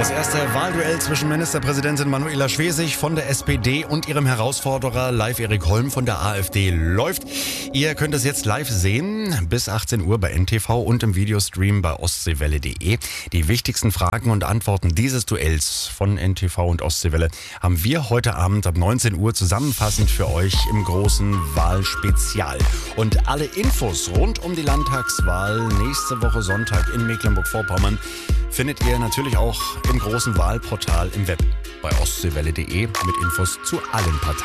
Das erste Wahlduell zwischen Ministerpräsidentin Manuela Schwesig von der SPD und ihrem Herausforderer Live Erik Holm von der AfD läuft. Ihr könnt es jetzt live sehen, bis 18 Uhr bei NTV und im Videostream bei ostseewelle.de. Die wichtigsten Fragen und Antworten dieses Duells von NTV und Ostseewelle haben wir heute Abend ab 19 Uhr zusammenfassend für euch im großen Wahlspezial. Und alle Infos rund um die Landtagswahl nächste Woche Sonntag in Mecklenburg-Vorpommern findet ihr natürlich auch im großen Wahlportal im Web bei ostseewelle.de mit Infos zu allen Parteien.